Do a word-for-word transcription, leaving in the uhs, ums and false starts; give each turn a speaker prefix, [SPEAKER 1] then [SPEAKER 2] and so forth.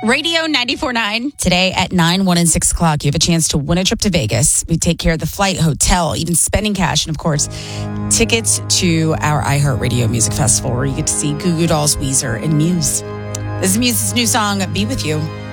[SPEAKER 1] Radio ninety-four point nine. Today at nine, one, and six o'clock, you have a chance to win a trip to Vegas. We take care of the flight, hotel, even spending cash, and of course, tickets to our iHeartRadio Music Festival where you get to see Goo Goo Dolls, Weezer, and Muse. This is Muse's new song, Be With You.